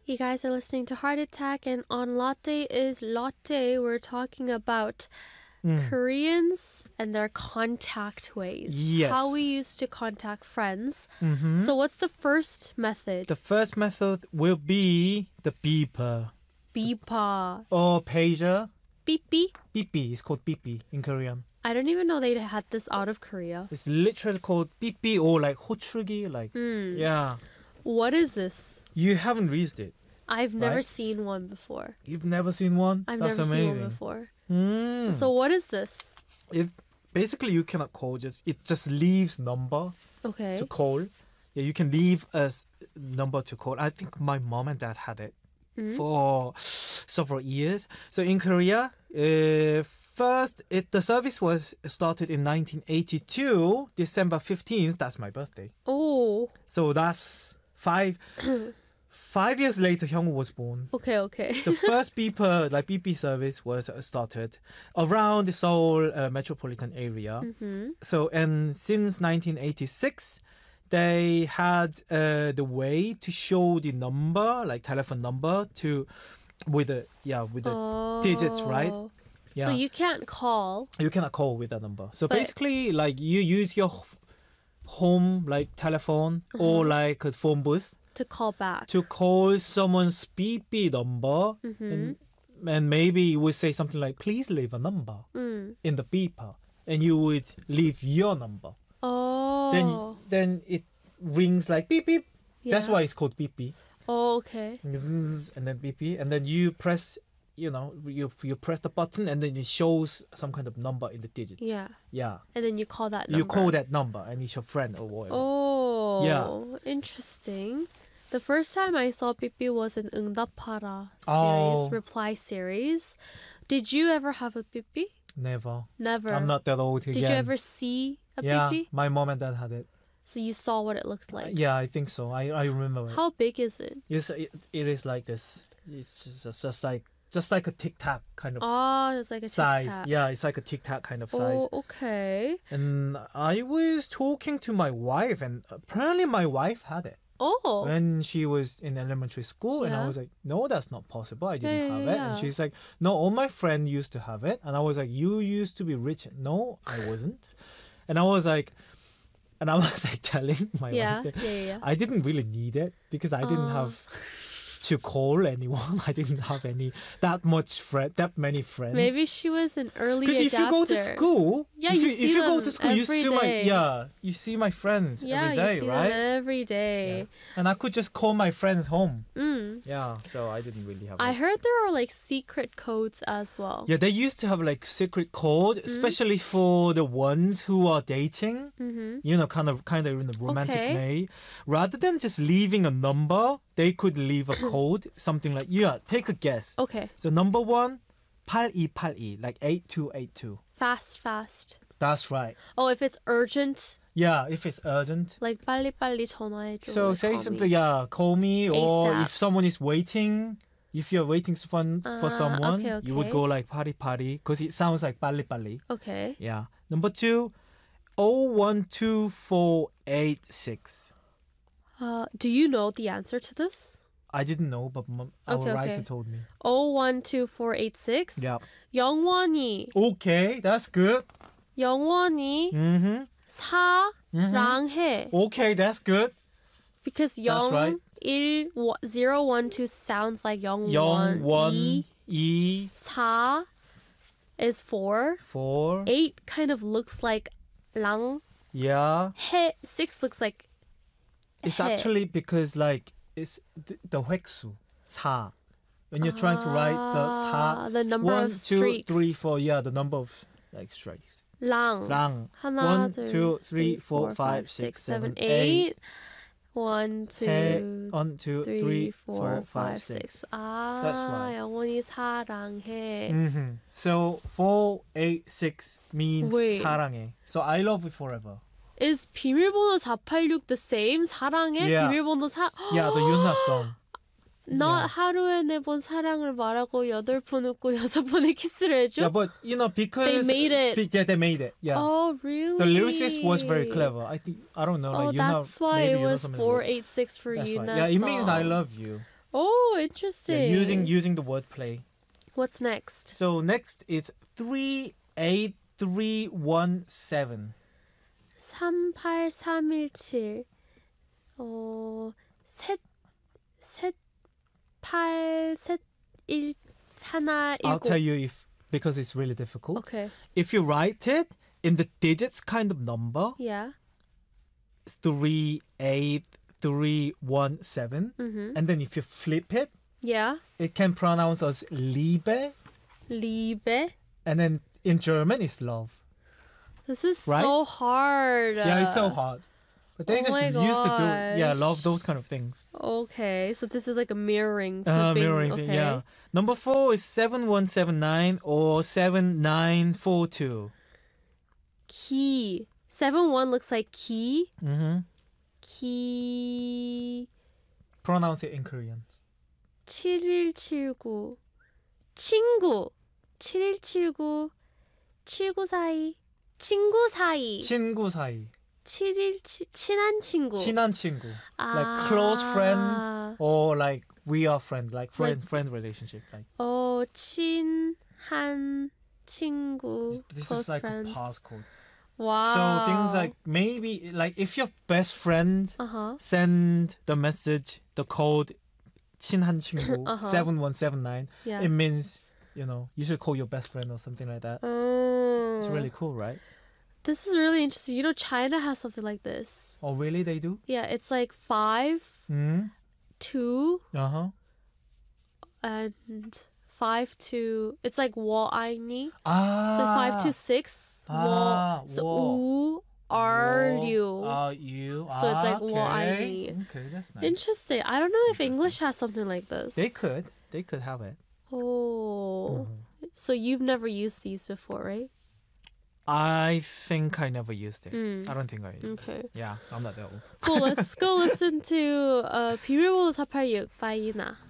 You guys are listening to Heart Attack, and on Latte is Latte, we're talking about Koreans and their contact ways. Yes. How we used to contact friends. Mm-hmm. So what's the first method? The first method will be the beeper Beepa. or pager. Beepy. Beepy is called beepy in Korean. I don't even know they had this out of Korea. It's literally called beepy or like 호출기, like yeah. What is this? You haven't used it. I've never Right? seen one before. You've never seen one? I've That's never amazing. seen one before. Mm. So what is this? It basically you cannot call, it just leaves number Okay. to call. Yeah, you can leave a number to call. I think my mom and dad had it for several years. So in Korea, first the service was started in 1982, December 15th. That's my birthday. Oh. So that's 5 years later, Hyungwoo was born. Okay. The first beeper, like BP service, was started around the Seoul metropolitan area. So, and since 1986, they had the way to show the number, like telephone number, with the digits, right? Yeah. So you can't call. You cannot call with that number. So But- basically, like you use your home like telephone or like a phone booth To call back. to call someone's BP number, and maybe you would say something like, "Please leave a number in the beeper," and you would leave your number. Oh. Then it rings like beep beep. That's Yeah. why it's called beep beep. Oh, okay. Zzz, and then beep beep, and then you press. You press the button and then it shows some kind of number in the digits. Yeah. Yeah. And then you call that number. You call that number and it's your friend or whatever. Oh. Yeah. Interesting. The first time I saw Pipi was in 응답하라 series, Oh. reply series. Did you ever have a Pipi? Never. Never. I'm not that old again. Did you ever see a Yeah, Pipi? my mom and dad had it. So you saw what it looked like. Yeah, I think so. I remember it. How big is it? Yes, it is like this. It's just like a tic tac kind of Oh, it's like a size. tic-tac. Yeah, it's like a tic tac kind of size. Oh, okay. And I was talking to my wife, and apparently my wife had it Oh. when she was in elementary school, and I Yeah. was like, "No, that's not possible. I didn't Yeah, have yeah, it." And yeah. she's like, "No, all my friends used to have it," and I was like, "You used to be rich." No, I wasn't. And I was like telling my Yeah, wife that yeah. I didn't really need it because I didn't have to call anyone. I didn't have that many friends. Maybe she was an early because adapter. if you go to school, Yeah, if you see if you go them to school, you every see day. you see my friends Yeah, every day, you see right? them every day. Yeah. And I could just call my friends home. Mm. Yeah, so I didn't really have I it. heard there are like secret codes as well. Yeah, they used to have like secret code, especially for the ones who are dating. Mm-hmm. You know, kind of in the romantic Okay. way. Rather than just leaving a number, they could leave a code, something like, take a guess. Okay. So number 1, 8282, like 8282. Fast. That's right. Oh, if it's urgent, Yeah, if it's urgent. like 빨리빨리 전화해줘. So like, say call something, me. call me, or ASAP. if someone is waiting, if you're waiting for someone, okay, you would okay. go like party, because it sounds like 빨리. Okay. Yeah. Number 2, 012486. Do you know the answer to this? I didn't know, but our Okay, writer okay. told me. 012486. Yeah. 영원히 Okay, that's good. 영원히 사랑해. Okay, that's good. Because That's right. 012 sounds like 영, 영원. 원, 이, 이, 4 is 4. 4. 8 kind of looks like 랑. Yeah. 6 looks like It's 해. actually because like it's the 획수 4. When you're trying to write the number 1, of 2, streaks. 3, 4. Yeah, the number of like strikes. 랑. 랑. 하나, 1, 2, 3, 4, 5, 6, 7, 8. 1, 2, 1, 2, 3, 3, 4, 4, 5, 5, 6. 6. 아, That's right. 영원히 사랑해. So 486 means Wait. 사랑해. So I love you forever. Is 비밀번호 486 the same? 사랑해? Yeah. 비밀번호 Yeah, the Yunha song. Not 하루에 4번 사랑을 말하고 8번 웃고 6번에 키스를 해줘? Yeah, but because They made it. Yeah, they made it. Yeah. Oh, really? The lyricist was very clever. I don't know. Oh, Like, that's why maybe it was something 486 for That's you. right. Yeah, it means I love you. Oh, Yeah, interesting. using the wordplay. What's next? So next is 38317. 38317. 셋, 8, 1, 하나, I'll 7. tell you if because it's really difficult. Okay. If you write it in the digits kind of number, Yeah. 38317, Mm-hmm. and then if you flip it, Yeah. it can pronounce as Liebe, Liebe. and then in German it's love. This is Right? so hard. Yeah, it's so hard. But they Oh just my used to do love gosh. those kind of things. Okay, so this is like a mirroring, flipping. Mirroring okay. thing, yeah. Number 4 is 7179 or 7942. Key. 7-1 looks like key. Mm-hmm. Key. Pronounce it in Korean. 7179. 친구. 7179. 7942. 친구 사이. 친구 사이. 717. 친한 친구. 친한 친구. Like close friend or like we are friends, like friend relationship. Like 친한 친구. this close is like friends. a passcode. Wow. So things like maybe like if your best friend send the message, the code 친한 친구 7179, Yeah. it means you should call your best friend or something like that. Oh. It's really cool, right? This is really interesting. You know, China has something like this. Oh, really? They do? Yeah, it's like 5, 2, Uh-huh. and 5 to. It's like 我爱你. Ah. So 5 to 6. So wo. 우 are you. You. So it's like okay. 我爱你. Okay, that's nice. Interesting. I don't know if Interesting. English has something like this. They could have it. Oh. So you've never used these before, right? I think I never used it. Mm. I don't think I used it. Okay. Yeah, I'm not that old. Cool. Let's go listen to 비밀번호 486 by Yuna.